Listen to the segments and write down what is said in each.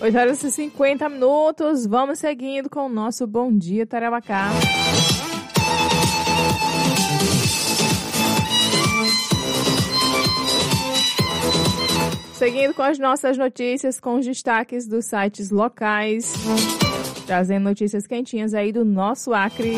8h50. Vamos seguindo com o nosso Bom Dia Tarauacá. Seguindo com as nossas notícias, com os destaques dos sites locais, trazendo notícias quentinhas aí do nosso Acre.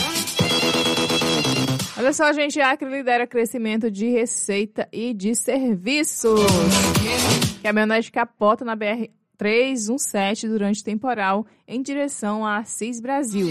Olha só, gente, Acre lidera crescimento de receita e de serviços. Caminhonete capota na BR-317 durante temporal em direção a Assis Brasil.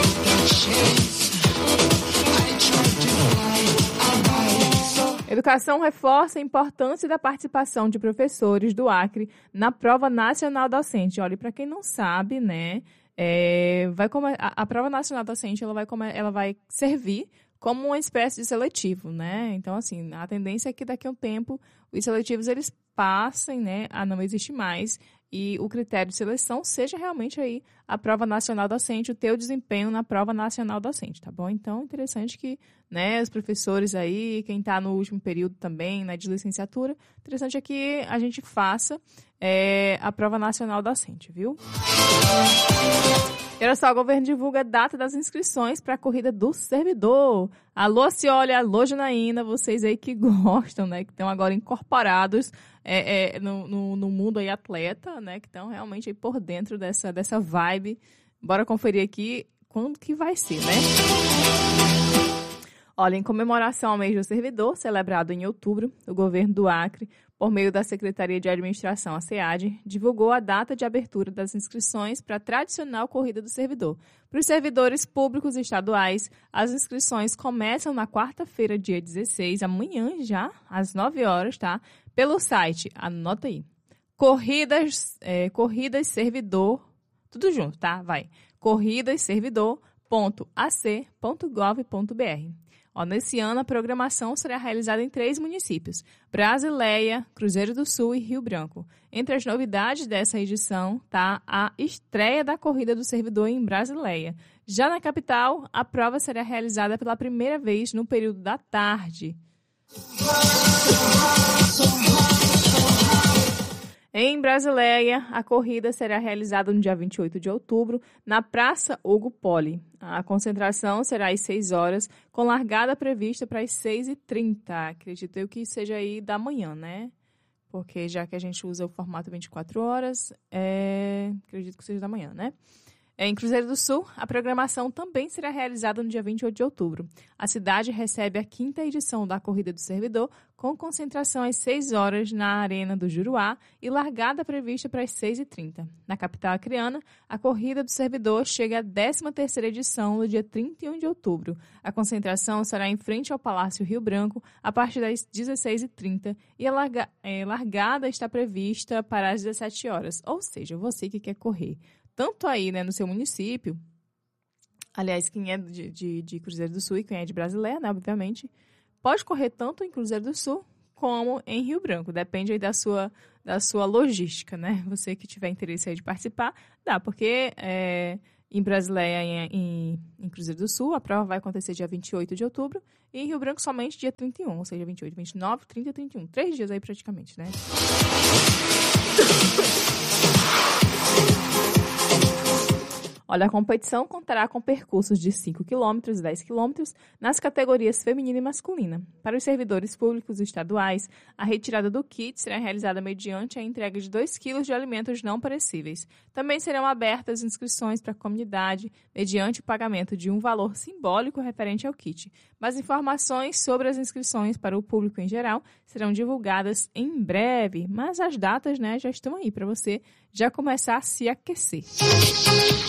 Educação reforça a importância da participação de professores do Acre na Prova Nacional Docente. Olha, para quem não sabe, né, a Prova Nacional Docente ela vai servir como uma espécie de seletivo, né? Então, assim, a tendência é que daqui a um tempo os seletivos eles passem, né, a não existir mais e o critério de seleção seja realmente aí a Prova Nacional Docente, o teu desempenho na Prova Nacional Docente, tá bom? Então, interessante que, né, os professores aí, quem está no último período também, né, de licenciatura, interessante é que a gente faça a Prova Nacional Docente, viu? Olha só, o governo divulga a data das inscrições para a Corrida do Servidor. Alô, Cioli, alô, Janaína, vocês aí que gostam, né, que estão agora incorporados no mundo aí atleta, né, que estão realmente aí por dentro dessa vibe. Bora conferir aqui quando que vai ser, né? Olha, em comemoração ao mês do servidor, celebrado em outubro, o governo do Acre, por meio da Secretaria de Administração, a SEAD, divulgou a data de abertura das inscrições para a tradicional Corrida do Servidor. Para os servidores públicos estaduais, as inscrições começam na quarta-feira, dia 16, amanhã já, às 9 horas, tá? Pelo site, anota aí, Corridas Servidor, tudo junto, tá? Vai, corridasservidor.ac.gov.br. Nesse ano, a programação será realizada em 3 municípios, Brasileia, Cruzeiro do Sul e Rio Branco. Entre as novidades dessa edição está a estreia da Corrida do Servidor em Brasileia. Já na capital, a prova será realizada pela primeira vez no período da tarde. Em Brasileia, a corrida será realizada no dia 28 de outubro, na Praça Hugo Poli. A concentração será às 6 horas, com largada prevista para as 6h30. Acredito eu que seja aí da manhã, né? Porque já que a gente usa o formato 24 horas, acredito que seja da manhã, né? Em Cruzeiro do Sul, a programação também será realizada no dia 28 de outubro. A cidade recebe a 5ª edição da Corrida do Servidor, com concentração às 6 horas na Arena do Juruá e largada prevista para as 6h30. Na capital acreana, a Corrida do Servidor chega à 13ª edição no dia 31 de outubro. A concentração será em frente ao Palácio Rio Branco a partir das 16h30 e a largada está prevista para as 17 horas. Ou seja, você que quer correr tanto aí, né, no seu município, aliás, quem é de Cruzeiro do Sul e quem é de Brasileia, né, obviamente, pode correr tanto em Cruzeiro do Sul como em Rio Branco, depende aí da sua logística, né, você que tiver interesse aí de participar, dá, porque em Brasileia e em Cruzeiro do Sul, a prova vai acontecer dia 28 de outubro e em Rio Branco somente dia 31, ou seja, 28, 29, 30 e 31, 3 dias aí praticamente, né. Olha, a competição contará com percursos de 5 km e 10 km nas categorias feminina e masculina. Para os servidores públicos estaduais, a retirada do kit será realizada mediante a entrega de 2 kg de alimentos não perecíveis. Também serão abertas inscrições para a comunidade, mediante o pagamento de um valor simbólico referente ao kit. Mas informações sobre as inscrições para o público em geral serão divulgadas em breve. Mas as datas, né, já estão aí para você já começar a se aquecer.